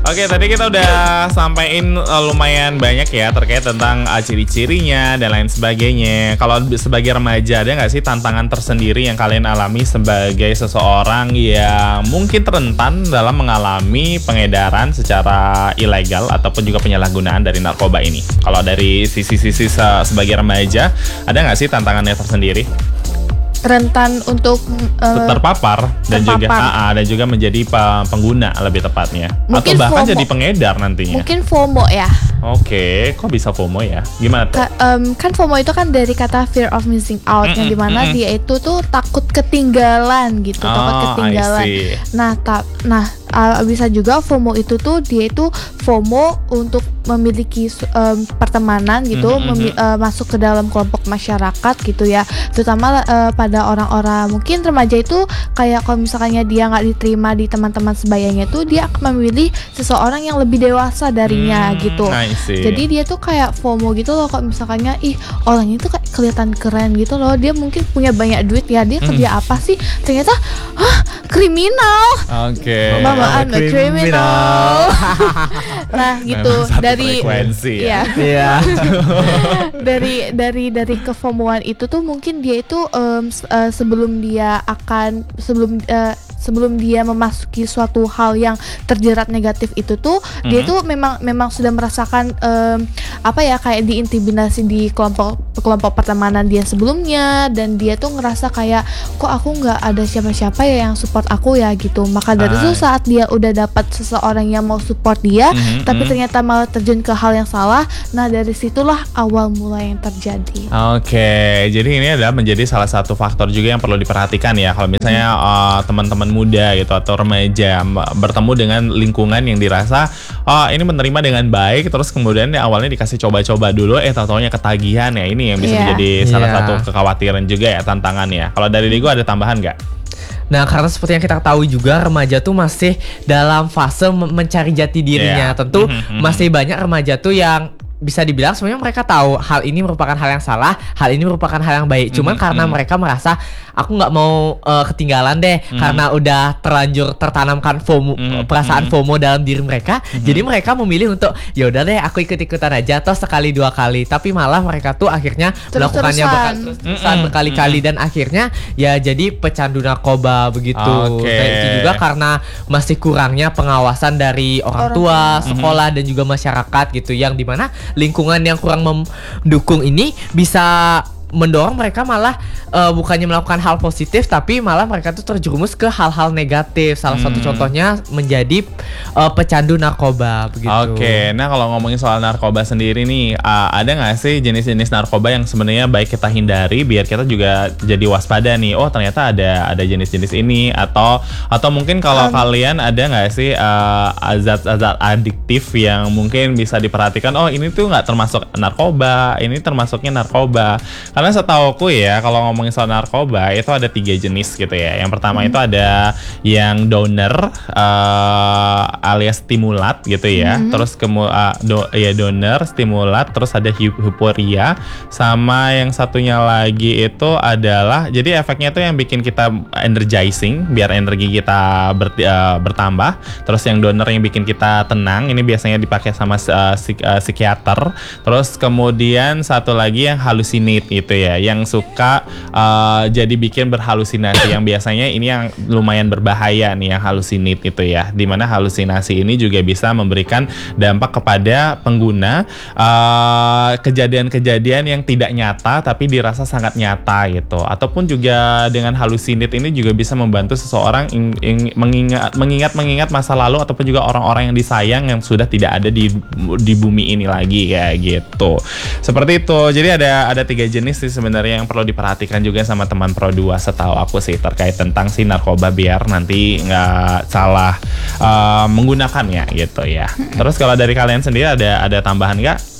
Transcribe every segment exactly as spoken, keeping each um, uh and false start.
Oke, tadi kita udah sampein uh, lumayan banyak ya terkait tentang uh, ciri-cirinya dan lain sebagainya. Kalau sebagai remaja ada nggak sih tantangan tersendiri yang kalian alami sebagai seseorang yang mungkin rentan dalam mengalami pengedaran secara ilegal ataupun juga penyalahgunaan dari narkoba ini? Kalau dari sisi-sisi se- sebagai remaja ada nggak sih tantangannya tersendiri? Rentan untuk uh, terpapar dan terpapar. juga A A dan juga menjadi pe- pengguna lebih tepatnya. Mungkin atau bahkan FOMO. jadi pengedar nantinya. Mungkin FOMO ya. Oke, kok bisa FOMO ya? Gimana tuh? Ka- um, kan FOMO itu kan dari kata fear of missing out, Mm-mm, yang dimana mm-mm. dia itu tuh takut ketinggalan gitu, takut Oh, ketinggalan. I see. Nah, ta- nah uh, bisa juga FOMO itu tuh dia itu FOMO untuk memiliki um, pertemanan gitu, Mm-mm, memi- uh, masuk ke dalam kelompok masyarakat gitu ya, terutama uh, pada orang-orang mungkin remaja itu kayak kalau misalnya dia nggak diterima di teman-teman sebayanya tuh dia akan memilih seseorang yang lebih dewasa darinya Hmm, gitu. I see. Jadi dia tuh kayak FOMO gitu loh, kalau misalkannya ih orang itu kayak kelihatan keren gitu loh, dia mungkin punya banyak duit ya, dia kerja apa sih, ternyata hah kriminal. Oke. Mama I'm a kriminal. criminal. Nah gitu Memang satu dari frekuensi ya. ya, Iya. dari dari dari kefomoan itu tuh mungkin dia itu em, s- eh, sebelum dia akan sebelum eh, sebelum dia memasuki suatu hal yang terjerat negatif itu tuh dia Mhm. tuh memang memang sudah merasakan em, apa ya kayak diintimidasi di kelompok kelompok pertemanan dia sebelumnya, dan dia tuh ngerasa kayak kok aku nggak ada siapa-siapa ya yang support aku ya gitu. Maka dari Ah. itu saat dia udah dapat seseorang yang mau support dia, Mhm, tapi mhm. ternyata malah terjun ke hal yang salah. Nah dari situlah awal mula yang terjadi. Oke, jadi ini adalah menjadi salah satu faktor juga yang perlu diperhatikan ya. Kalau misalnya uh, teman-teman muda gitu atau remaja m- bertemu dengan lingkungan yang dirasa oh ini menerima dengan baik, terus kemudian ya, awalnya dikasih coba-coba dulu, eh tau-taunya ketagihan ya, ini yang bisa Iya. menjadi salah Iya. satu kekhawatiran juga ya, tantangannya. Kalau dari Diego ada tambahan nggak? Nah, karena seperti yang kita tahu juga remaja tuh masih dalam fase mem- mencari jati dirinya. Yeah. Tentu Mhm, mhm. masih banyak remaja tuh yang bisa dibilang sebenarnya mereka tahu hal ini merupakan hal yang salah, hal ini merupakan hal yang baik. Cuman Mhm, karena mhm. mereka merasa aku nggak mau uh, ketinggalan deh, Mhm. karena udah terlanjur tertanamkan FOMO, Mhm, perasaan mhm. FOMO dalam diri mereka. Jadi mereka memilih untuk ya udah deh aku ikut-ikutan aja, toh sekali dua kali. Tapi malah mereka tuh akhirnya melakukannya Terus-terusan. berka- terus-terusan Mhm, berkali-kali, dan akhirnya ya jadi pecandu narkoba begitu. Oke. Nah, itu juga karena masih kurangnya pengawasan dari orang Orang tua, tua. sekolah, dan juga masyarakat gitu, yang dimana lingkungan yang kurang mendukung ini bisa mendorong mereka malah uh, bukannya melakukan hal positif, tapi malah mereka tuh terjerumus ke hal-hal negatif. Salah satu Hmm. contohnya menjadi uh, pecandu narkoba begitu. Oke, nah kalau ngomongin soal narkoba sendiri nih, uh, ada nggak sih jenis-jenis narkoba yang sebenarnya baik kita hindari biar kita juga jadi waspada nih? Oh ternyata ada ada jenis-jenis ini, atau atau mungkin kalau Um. kalian ada nggak sih uh, zat-zat adiktif yang mungkin bisa diperhatikan? Oh ini tuh nggak termasuk narkoba, ini termasuknya narkoba. Karena setauku ya kalau ngomongin soal narkoba itu ada tiga jenis gitu ya. Yang pertama itu ada yang donor uh, alias stimulat gitu ya. Terus kemu uh, do, ya donor, stimulat, terus ada hu- euforia, sama yang satunya lagi itu adalah jadi efeknya itu yang bikin kita energizing biar energi kita ber, uh, bertambah. Terus yang donor yang bikin kita tenang, ini biasanya dipakai sama uh, psik- uh, psikiater. Terus kemudian satu lagi yang hallucinate gitu ya, yang suka uh, jadi bikin berhalusinasi, yang biasanya ini yang lumayan berbahaya nih yang hallucinate itu ya, dimana halusinasi ini juga bisa memberikan dampak kepada pengguna uh, kejadian-kejadian yang tidak nyata tapi dirasa sangat nyata gitu, ataupun juga dengan hallucinate ini juga bisa membantu seseorang ing- ing- mengingat mengingat mengingat masa lalu ataupun juga orang-orang yang disayang yang sudah tidak ada di di bumi ini lagi kayak gitu. Seperti itu. Jadi ada ada tiga jenis sih sebenarnya yang perlu diperhatikan juga sama teman Pro dua setahu aku sih terkait tentang si narkoba biar nanti nggak salah uh, menggunakannya gitu ya. Terus kalau dari kalian sendiri ada ada tambahan nggak?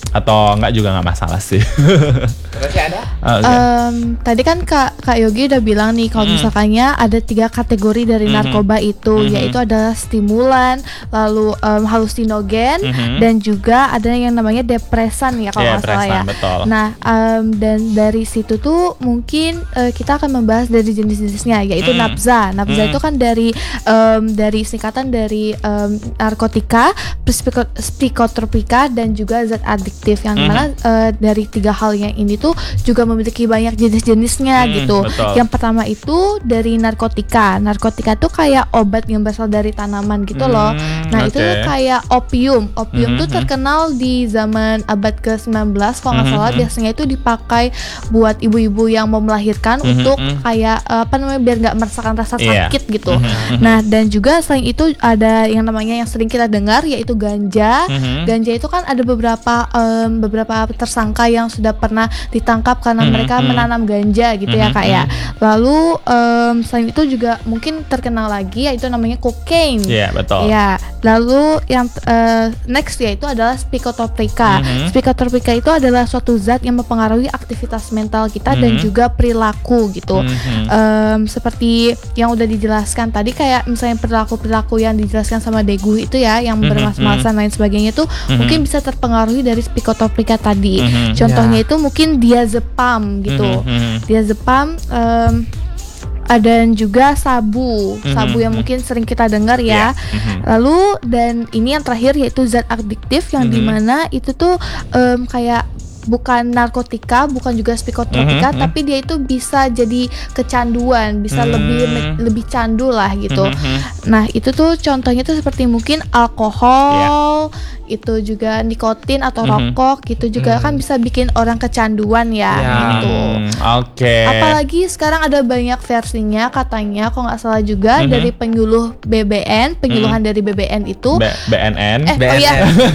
Atau enggak juga nggak masalah sih. Masih ada? Oke. Em, tadi kan Kak Kak Yogi udah bilang nih kalau Mm. misalkannya ada tiga kategori dari Mhm. narkoba itu, Mhm. yaitu adalah stimulan, lalu em, halusinogen, Mhm. dan juga ada yang namanya depresan ya kalau Iya, nggak salah ya. depresan, betul. Nah, em, dan dari situ tuh mungkin eh, kita akan membahas dari jenis-jenisnya, yaitu Mm. nafza. Nafza Mm. itu kan dari em, dari singkatan dari em, narkotika, psiko- psikotropika, dan juga zat adiktif yang dimana eh, dari tiga hal yang ini tuh juga memiliki banyak jenis-jenisnya Mm, gitu. betul. Yang pertama itu dari narkotika. Narkotika tuh kayak obat yang berasal dari tanaman gitu loh. Hmm, Nah, itu oke. tuh kayak opium. Opium tuh Mhm. terkenal di zaman abad ke sembilan belas kalau nggak salah. Mhm. Biasanya itu dipakai buat ibu-ibu yang mau melahirkan Mhm. untuk kayak eh, apa namanya biar nggak merasakan rasa Iya. sakit gitu. Mhm. Nah, dan juga selain itu ada yang namanya yang sering kita dengar yaitu ganja. Mhm. Ganja itu kan ada beberapa em, beberapa tersangka yang sudah pernah ditangkap karena Mhm. mereka menanam ganja gitu ya Mhm. Kak ya. Lalu em, selain itu juga mungkin terkenal lagi yaitu namanya cocaine. Iya, betul. Ya, lalu yang eh, next yaitu adalah psikotropika. Mhm. Psikotropika itu adalah suatu zat yang mempengaruhi aktivitas mental kita dan Mhm. juga perilaku gitu. Mhm. Em, seperti yang udah dijelaskan tadi kayak misalnya perilaku-perilaku yang dijelaskan sama Degu itu ya, yang Mhm. bermas-malasan lain sebagainya itu Mhm. mungkin bisa terpengaruhi dari psikotropika tadi. Mhm. Contohnya Ya. itu mungkin diazepam gitu. Mhm. Diazepam em, ada juga sabu, Mhm. sabu yang mungkin sering kita dengar Iya. ya. Mhm. Lalu dan ini yang terakhir yaitu zat adiktif yang Mhm. dimana itu tuh em, kayak bukan narkotika, bukan juga psikotropika, Mhm, mhm. tapi dia itu bisa jadi kecanduan, bisa Hmm. lebih lebih candu lah gitu. Mhm. Nah itu tuh contohnya tuh seperti mungkin alkohol, itu juga nikotin atau Mhm. rokok, gitu juga Hmm. kan bisa bikin orang kecanduan ya, Ya. gitu. Hmm, Oke. Apalagi sekarang ada banyak versinya katanya, kok nggak salah juga Mhm. dari penyuluh B B N, penyuluhan dari B B N itu. B- BNN. Eh, oh iya.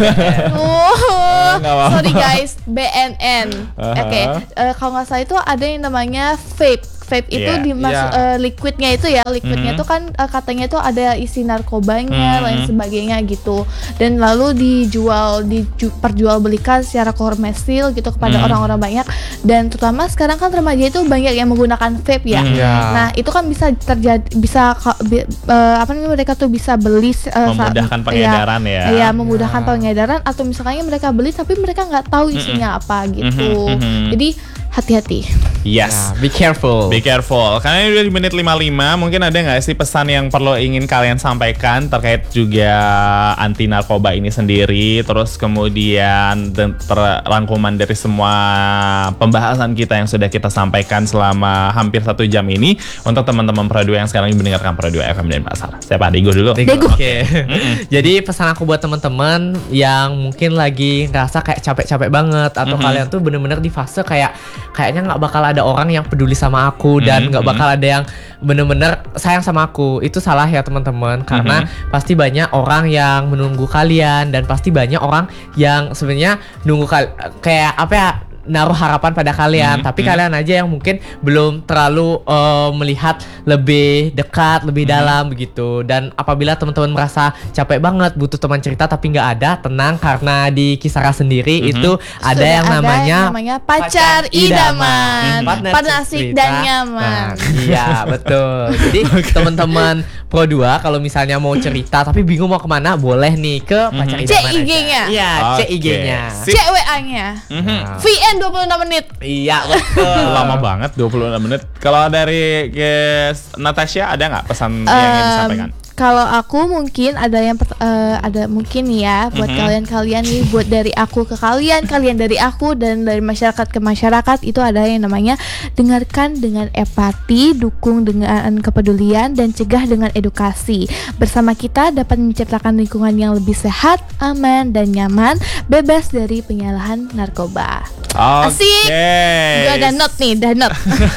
Oh, nggak apa-apa. sorry guys, B N N. Aha. Oke, eh, kalau nggak salah itu ada yang namanya vape. Vape itu Iya. dimasuk Iya. eh, liquidnya itu ya, liquidnya Mhm. itu kan eh, katanya itu ada isi narkobanya, Mhm. lain sebagainya gitu. Dan lalu dijual, diperjualbelikan secara komersil gitu kepada Mhm. orang-orang banyak. Dan terutama sekarang kan remaja itu banyak yang menggunakan vape ya. Mhm. Ya. Nah itu kan bisa terjadi, bisa ka- bi- eh, apa namanya mereka tuh bisa beli eh, saat- Memudahkan iya, pengedaran ya. Iya, memudahkan Ya. pengedaran atau misalnya mereka beli tapi mereka nggak tahu isinya apa gitu. Mhm, mhm. Jadi hati-hati. Yes. Ya, be careful. Be careful. Karena ini udah di menit lima puluh lima, mungkin ada nggak sih pesan yang perlu ingin kalian sampaikan terkait juga anti narkoba ini sendiri, terus kemudian dan terangkuman dari semua pembahasan kita yang sudah kita sampaikan selama hampir satu jam ini untuk teman-teman Pro dua yang sekarang mendengarkan Pro dua F M dan Pasar. Siapa? Digo dulu. Dego. Oke. Jadi pesan aku buat teman-teman yang mungkin lagi ngerasa kayak capek-capek banget atau Mhm. kalian tuh bener-bener di fase kayak kayaknya nggak bakal ada orang yang peduli sama aku dan Mhm, nggak mhm. bakal ada yang bener-bener sayang sama aku. Itu salah ya teman-teman, karena pasti banyak orang yang menunggu kalian dan pasti banyak orang yang sebenarnya nunggu kal- kayak apa ya, naruh harapan pada kalian, Hmm, tapi hmm. kalian aja yang mungkin belum terlalu eh, melihat lebih dekat, lebih Hmm. dalam begitu. Dan apabila teman-teman merasa capek banget butuh teman cerita tapi nggak ada, tenang karena di Kisara sendiri Mhm. itu ada Sudah yang namanya namanya pacar idaman, Partner partner asik dan cerita. nyaman. Nah, iya betul. Jadi teman-teman Pro dua kalau misalnya mau cerita tapi bingung mau kemana, boleh nih ke pacar Mhm. idaman C I G-nya. aja. Iya, C I G-nya. Oke. C W A-nya. Mhm. Nah, V N dua puluh enam menit. iya betul. Lama banget dua puluh enam menit. Kalau dari guys Natasha ada nggak pesan yang ingin Em, disampaikan? Kalau aku mungkin ada yang pert- eh, ada mungkin nih ya buat Mhm. kalian-kalian nih, buat dari aku ke kalian, kalian dari aku, dan dari masyarakat ke masyarakat, itu ada yang namanya dengarkan dengan empati, dukung dengan kepedulian, dan cegah dengan edukasi. Bersama kita dapat menciptakan lingkungan yang lebih sehat, aman, dan nyaman, bebas dari penyalahan narkoba. Asik. Oke. Gue ada note nih, ada note.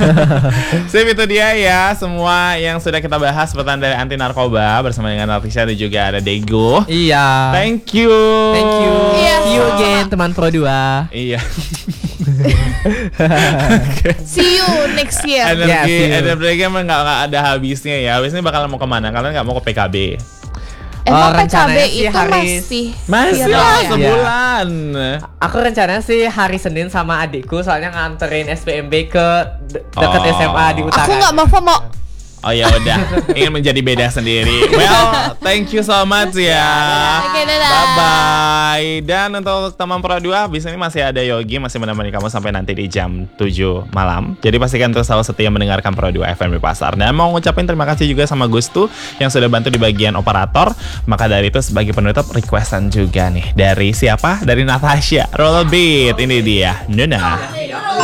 Sip, itu dia ya semua yang sudah kita bahas seputar dari anti narkoba bersama dengan Natasha dan juga ada Dego. Iya. Thank you. Thank you. Iya, See you sama-sama. again teman Pro dua. Iya. See you next year. Energi, Yeah, see you. energi emang nggak nggak ada habisnya ya. Habisnya bakal mau kemana? Kalian nggak mau ke P K B? Emang P K B rencananya sih itu hari- masih Masih viral lah ya? sebulan. Aku rencananya sih hari Senin sama adikku soalnya nganterin S P M B ke de- deket Oh. S M A di utara. Aku nggak mau FOMO. Oh ya udah, ingin menjadi beda sendiri. Well, thank you so much ya. Oke, dadah. Bye bye. Dan untuk teman Pro dua, bis ini masih ada Yogi masih menemani kamu sampai nanti di jam tujuh malam. Jadi pastikan terus selalu setia mendengarkan Pro dua F M di Pasar. Dan mau ngucapin terima kasih juga sama Gustu yang sudah bantu di bagian operator. Maka dari itu sebagai penutup requestan juga nih dari siapa? Dari Natasha. Roll beat ini dia. Nuna.